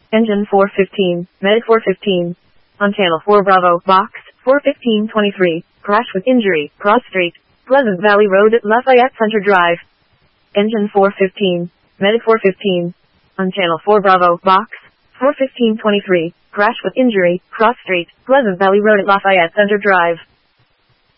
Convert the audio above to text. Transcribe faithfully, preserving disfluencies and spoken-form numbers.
Engine four fifteen, Med four fifteen. On channel four Bravo, box, four fifteen twenty-three, crash with injury, cross street, Pleasant Valley Road at Lafayette Center Drive. Engine four fifteen, Med four fifteen. On channel four Bravo, box, four fifteen twenty-three, crash with injury, cross street, Pleasant Valley Road at Lafayette Center Drive.